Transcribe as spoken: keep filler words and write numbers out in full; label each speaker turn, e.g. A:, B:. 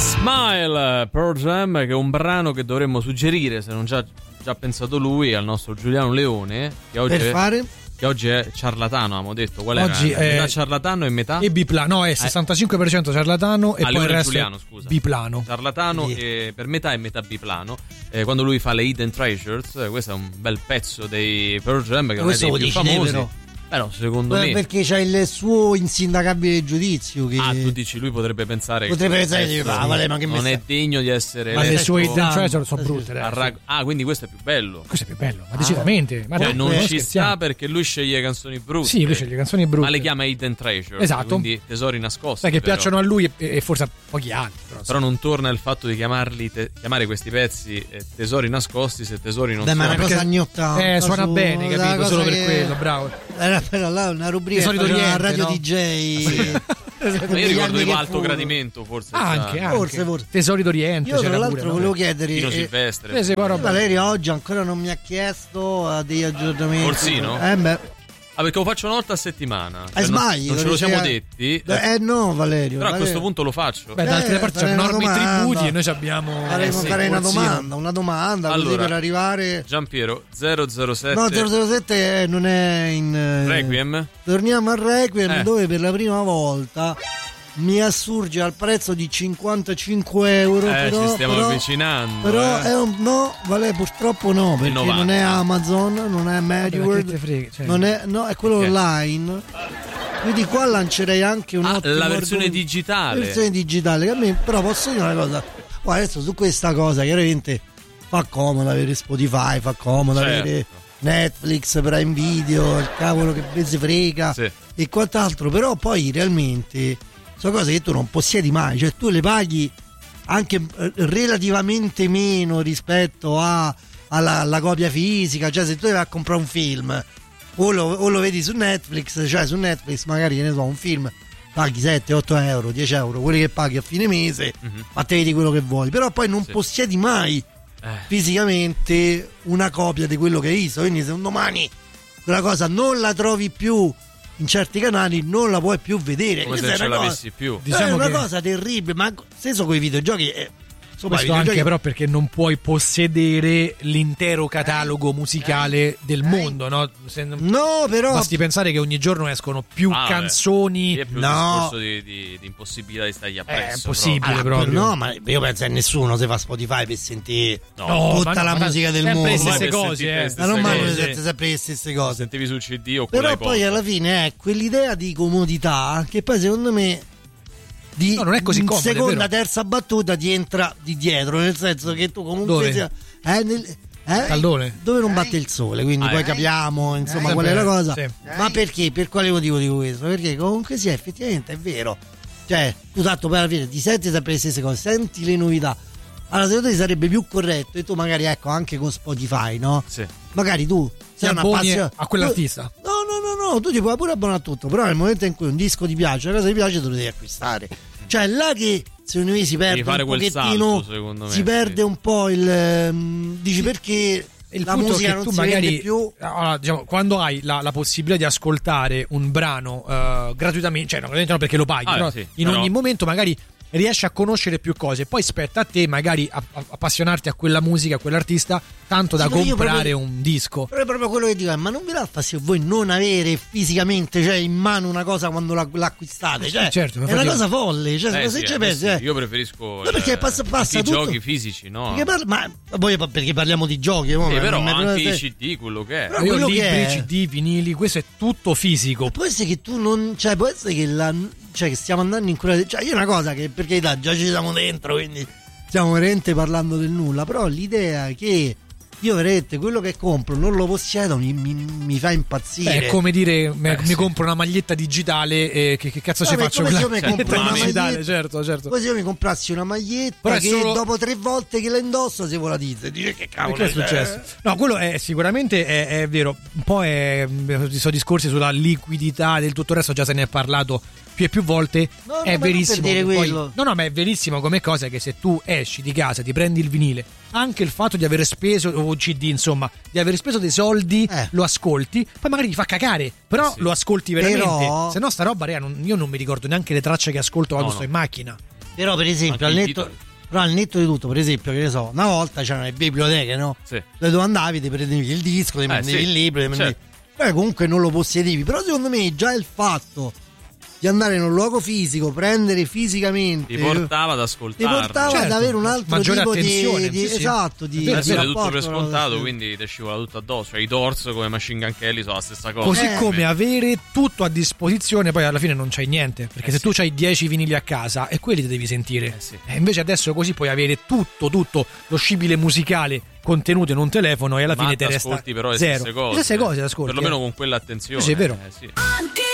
A: Smile, Pearl Jam, che è un brano che dovremmo suggerire, se non già, già pensato lui, al nostro Giuliano Leone, che oggi
B: per
A: è,
B: fare?
A: che oggi è ciarlatano, abbiamo detto. Qual
C: Oggi
A: era?
C: è
A: Metà ciarlatano e metà?
C: E biplano, no, è sessantacinque per cento ciarlatano e
A: ah,
C: poi il resto
A: Giuliano, scusa.
C: biplano.
A: Ciarlatano
B: Sì.
A: e per metà e metà biplano. Eh, quando lui fa le Hidden Treasures, eh, questo è un bel pezzo dei Pearl Jam, che non è
B: Questo
A: dei
B: lo
A: più
B: dici te,
A: famosi.
B: però.
A: Però secondo
B: Beh,
A: me
B: perché c'ha il suo insindacabile giudizio che
A: ah, tu dici, lui potrebbe pensare
B: potrebbe
A: che
B: pensare
A: questo
B: che ah, vale, ma che
A: non
B: me
A: è
B: sta-
A: degno di essere
C: Ma le
A: eletto
C: sue
B: Ecco.
C: Hidden Treasure sono
B: Ah,
C: brutte.
B: sì.
A: a
C: ragazzi.
A: rag- ah, quindi questo è più bello.
C: Questo è più bello, ma decisamente. Ma
A: Cioè,
C: no,
A: non
C: eh,
A: ci
C: scherziamo.
A: sta perché lui sceglie canzoni brutte.
C: Sì, lui sceglie canzoni brutte.
A: Ma le chiama Hidden Treasure.
C: Esatto.
A: Quindi tesori nascosti.
C: Sai che
A: però.
C: piacciono a lui e, e forse a pochi altri. Però,
A: Però non torna il fatto di chiamarli te- chiamare questi pezzi eh, tesori nascosti se tesori non
B: Beh, ma è
A: sono.
B: una cosa
C: perché-
B: anni ottanta.
C: Eh, suona
B: su-
C: bene,
B: una
C: capito?
B: cosa
C: Solo per
B: che-
C: quello, bravo.
B: Era però là una rubrica
C: Tesori
B: che faceva la
C: d'Oriente,
B: radio
C: no?
B: D J.
A: Ma io
B: Negli
A: ricordo
B: anni
A: tipo
B: che
A: Alto
B: fu.
A: Gradimento, forse.
C: Anche,
A: già.
C: anche.
B: Forse, forse.
C: Tesori d'Oriente.
B: Io tra
C: c'era
B: l'altro
C: pure, no?
B: volevo chiedere
A: Pino
B: eh,
A: Silvestre.
C: Eh, sì, poi roba-
B: Valerio oggi ancora non mi ha chiesto uh, degli aggiornamenti.
A: Orsino?
B: Eh beh,
A: Ah, perché lo faccio una volta a settimana.
B: eh,
A: Cioè, non-
B: sbagli.
A: Non ce lo siamo
B: dice-
A: detti.
B: Eh no, Valerio.
A: Però a
B: Valerio.
A: questo punto lo faccio.
C: Beh, da altre
B: Eh,
C: parti c'è
B: farei una
C: enormi
B: domanda.
C: tributi e noi ci abbiamo.
B: Faremo
A: Eh sì,
B: fare una
C: Orsino.
B: domanda, una domanda così
A: Allora,
B: per arrivare.
A: Giampiero zero zero sette
B: No, zero zero sette non è in eh,
A: Requiem.
B: Torniamo al Requiem
A: Eh.
B: dove per la prima volta mi assurge al prezzo di cinquantacinque euro.
A: Eh,
B: però,
A: ci stiamo
B: però-
A: avvicinando.
B: Però
A: eh.
B: è un no, vale purtroppo no, perché
A: novanta.
B: non è Amazon, non è
C: Vabbè, ma che te
B: MediWorld,
C: frega, cioè.
B: non è, no, è quello
A: Perché?
B: online. Quindi qua lancerei anche un
A: Ah,
B: ottimo
A: la versione
B: argomento-
A: digitale.
B: La versione digitale, che a me però posso dire una cosa. Guarda, adesso su questa cosa chiaramente fa comodo avere Spotify, fa comodo
A: Certo.
B: avere Netflix, Prime Video, il cavolo che ben si frega
A: Sì.
B: e quant'altro, però poi realmente sono cose che tu non possiedi mai, cioè tu le paghi anche eh, relativamente meno rispetto a, alla, alla copia fisica, cioè se tu vai a comprare un film o lo, o lo vedi su Netflix, cioè su Netflix magari che ne so un film paghi sette otto euro, dieci euro, quelli che paghi a fine mese,
A: Mhm.
B: ma te vedi quello che vuoi, però poi non
A: Sì.
B: possiedi mai
A: Eh.
B: fisicamente una copia di quello che hai visto, quindi se un domani quella cosa non la trovi più in certi canali non la puoi più vedere.
A: Come se
B: Questa
A: non
B: è
A: ce
B: una
A: l'avessi
B: cosa,
A: più.
C: Diciamo
B: è una
C: che-
B: cosa terribile, ma stesso con i videogiochi eh, insomma,
C: Questo
B: i
C: anche
B: videogiochi-
C: però perché non puoi possedere l'intero catalogo musicale del mondo, no? Se non-
B: no, però
C: Basti pensare che ogni giorno escono più
A: Ah,
C: canzoni.
A: Lì è più
B: No.
A: un discorso di, di, di impossibilità di stargli appresso.
C: È impossibile.
B: Ah,
C: proprio.
B: no, ma io penso che nessuno si fa Spotify per sentire
A: proprio.
C: No,
B: tutta
C: ma no,
B: la
C: ma
B: musica del
C: sempre le
B: mondo.
C: stesse
A: Per
C: cose,
A: sentire
C: eh.
A: le
B: Ma non
A: stesse
B: mai
A: cose.
B: sente sempre le stesse cose.
A: Sentivi sul C D o con
B: Però
A: l'iPod.
B: poi alla fine è quell'idea di comodità che poi secondo me di
C: No, non è così
B: in
C: comodo, è
B: seconda,
C: vero.
B: terza battuta ti entra di dietro, nel senso che tu comunque
C: Dove?
B: sia, eh, nel, eh,
C: Tallone?
B: dove non batte il sole, quindi
A: Ah,
B: poi
A: eh.
B: capiamo insomma
C: Eh,
B: qual è la
C: beh,
B: cosa.
C: sì.
B: Ma perché? Per quale motivo dico questo? Perché comunque sia effettivamente è vero. Cioè, tu tanto poi alla fine ti senti sempre le stesse cose, senti le novità. Allora secondo te sarebbe più corretto e tu magari ecco anche con Spotify, no?
A: Sì.
B: Magari tu
C: Ti
B: sei un
C: abboni
B: appassionato
C: a quell'artista.
B: No, no, no, no, tu ti puoi pure abbonare a tutto, però nel momento in cui un disco ti piace, una cosa ti piace, te lo devi acquistare. Cioè, là che secondo me si perde
A: Devi fare
B: un
A: quel
B: pochettino,
A: salto, secondo me,
B: si perde
A: sì.
B: un po' il ehm, dici perché
C: Il
B: la
C: punto è
B: musica
C: che
B: non
C: tu
B: si
C: magari
B: vende più.
C: allora, diciamo, quando hai la, la possibilità di ascoltare un brano eh, gratuitamente, cioè no, gratuitamente no perché lo paghi,
A: Ah,
C: però
A: sì,
C: in
A: però-
C: ogni momento magari riesci a conoscere più cose, poi spetta a te magari a- a- appassionarti a quella musica, a quell'artista, tanto da
B: Sì, ma io
C: comprare
B: proprio-
C: un disco.
B: Però è proprio quello che dico, ma non vi dà fastidio voi non avere fisicamente, cioè in mano una cosa quando la- l'acquistate? Cioè,
C: certo,
B: è
C: infatti-
B: una cosa folle, cioè,
A: Eh,
B: se
A: sì,
B: ci
A: a me
B: pensi,
A: sì.
B: eh.
A: Io preferisco
B: Ma perché
A: il-
B: passa- passa
A: i
B: tutto.
A: giochi fisici, no?
B: Perché parla- ma poi perché parliamo di giochi, mo,
A: Sì,
B: ma-
A: però
B: ma-
A: anche
B: ma-
A: i C D, quello che è.
B: Però
C: Io
B: quello
C: libri,
B: che è-
C: C D, vinili, questo è tutto fisico.
B: Può essere che tu non. Cioè, può essere che la. Cioè, che stiamo andando in quella. Cioè, io una cosa che per carità già ci siamo dentro, quindi stiamo veramente parlando del nulla. Però l'idea che io veramente quello che compro non lo possiedo mi, mi, mi fa impazzire.
C: Beh, è come dire me-
A: Eh,
C: mi
A: sì.
C: compro una maglietta digitale e che, che cazzo ci
B: Vabbè,
C: faccio
B: come
C: con
B: se
C: la
B: io mi
C: maglietta
B: compro una
C: digitale?
B: maglietta-
C: Certo, certo.
B: Poi se io mi comprassi una maglietta
C: Però è
B: che
C: solo-
B: dopo tre volte che la indosso si volatizza, dice che cavolo
C: Perché è successo? No, quello è sicuramente è, è vero. Un po' è ci sono discorsi sulla liquidità del tutto il resto, già se ne è parlato più e più volte.
B: No, no,
C: è
B: ma non
C: verissimo.
B: per dire
C: che poi-
B: quello.
C: no, no, ma è verissimo come cosa che se tu esci di casa, ti prendi il vinile, anche il fatto di aver speso o C D, insomma, di aver speso dei soldi,
B: Eh.
C: lo ascolti, poi magari ti fa cagare, però
A: Eh sì.
C: lo ascolti veramente.
B: Però-
C: Se no sta roba, rea, non- io non mi ricordo neanche le tracce che ascolto quando
A: No,
C: sto
A: no.
C: in macchina.
B: Però per esempio al netto, però al netto di tutto, per esempio, che ne so, una volta c'erano le biblioteche, no?
A: Sì.
B: Dove tu andavi, ti prendevi il disco, ti prendevi
A: sì,
B: il libro, ti prendevi...
A: certo.
B: Però comunque non lo possedevi. Però secondo me già il fatto di andare in un luogo fisico, prendere fisicamente,
A: ti portava ad
B: ti
A: ascoltarlo.
B: portava
C: Certo.
B: ad avere un altro
C: Maggiore
B: tipo
C: attenzione,
B: di, di
C: sì, sì.
B: esatto, di,
C: È vero,
B: di
A: Adesso è tutto
B: rapporto
A: per
B: con la-
A: scontato, quindi ti scivola tutto addosso. Cioè, i Doors come Machine Gun Kelly sono la stessa cosa.
C: Così
B: Eh.
C: come avere tutto a disposizione, poi alla fine non c'hai niente. Perché
A: Eh
C: se
A: sì.
C: tu c'hai dieci vinili a casa e quelli ti devi sentire.
A: Eh sì.
C: E invece adesso così puoi avere tutto, tutto lo scibile musicale contenuto in un telefono e alla
A: Ma
C: fine te resta
A: ascolti però le
C: zero.
A: stesse cose.
C: Le stesse cose ascolti.
A: Perlomeno
C: eh.
A: con quell'attenzione.
C: Sì, è vero.
A: Eh, sì.